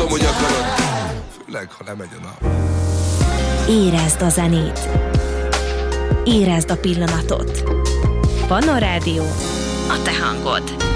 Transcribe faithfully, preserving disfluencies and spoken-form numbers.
tudom, hogy akarod. Főleg, ha lemegy a nap. Érezd a zenét. Érezd a pillanatot. Pannon Rádió, a te hangod.